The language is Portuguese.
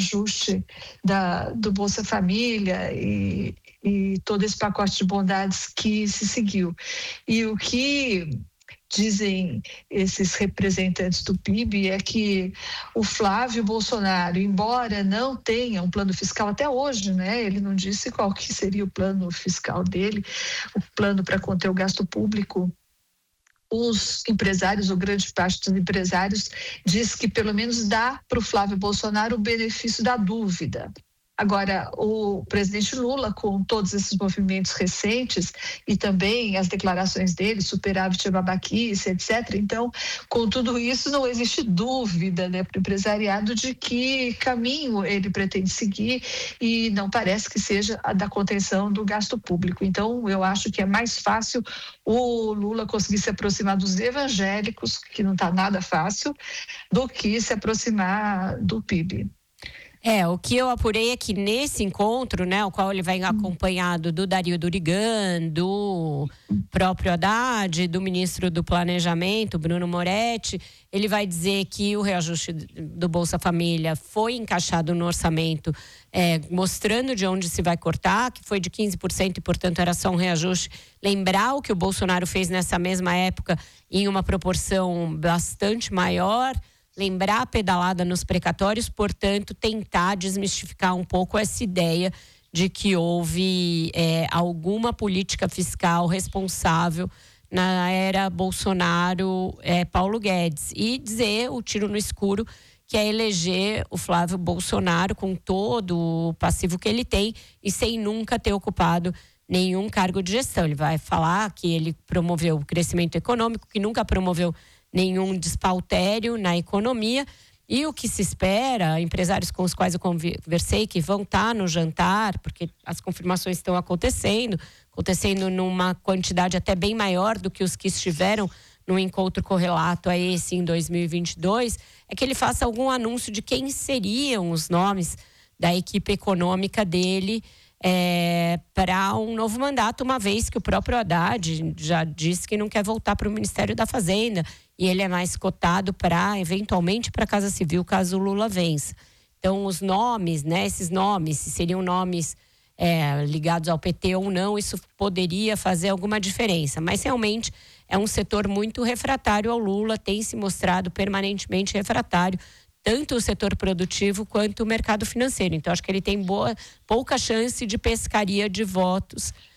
reajuste do Bolsa Família e todo esse pacote de bondades que se seguiu. E o que dizem esses representantes do PIB é que o Flávio Bolsonaro, embora não tenha um plano fiscal até hoje, né? Ele não disse qual que seria o plano fiscal dele, o plano para conter o gasto público. Os empresários, ou grande parte dos empresários, diz que pelo menos dá para o Flávio Bolsonaro o benefício da dúvida. Agora, o presidente Lula, com todos esses movimentos recentes e também as declarações dele, superávit, babaquice, etc. Então, com tudo isso, não existe dúvida, né, para o empresariado de que caminho ele pretende seguir, e não parece que seja a da contenção do gasto público. Então, eu acho que é mais fácil o Lula conseguir se aproximar dos evangélicos, que não está nada fácil, do que se aproximar do PIB. O que eu apurei é que nesse encontro, né, o qual ele vai acompanhado do Dario Durigan, do próprio Haddad, do ministro do Planejamento, Bruno Moretti, ele vai dizer que o reajuste do Bolsa Família foi encaixado no orçamento, mostrando de onde se vai cortar, que foi de 15% e, portanto, era só um reajuste. Lembrar o que o Bolsonaro fez nessa mesma época em uma proporção bastante maior, lembrar a pedalada nos precatórios, portanto, tentar desmistificar um pouco essa ideia de que houve alguma política fiscal responsável na era Bolsonaro, Paulo Guedes, e dizer o tiro no escuro que é eleger o Flávio Bolsonaro com todo o passivo que ele tem e sem nunca ter ocupado nenhum cargo de gestão. Ele vai falar que ele promoveu o crescimento econômico, que nunca promoveu nenhum despautério na economia, e o que se espera, empresários com os quais eu conversei que vão estar no jantar, porque as confirmações estão acontecendo numa quantidade até bem maior do que os que estiveram no encontro correlato a esse em 2022, é que ele faça algum anúncio de quem seriam os nomes da equipe econômica dele para um novo mandato, uma vez que o próprio Haddad já disse que não quer voltar para o Ministério da Fazenda, e ele é mais cotado eventualmente para a Casa Civil, caso o Lula vença. Então, os nomes, né, esses nomes, se seriam nomes ligados ao PT ou não, isso poderia fazer alguma diferença. Mas, realmente, é um setor muito refratário ao Lula, tem se mostrado permanentemente refratário, tanto o setor produtivo quanto o mercado financeiro. Então, acho que ele tem pouca chance de pescaria de votos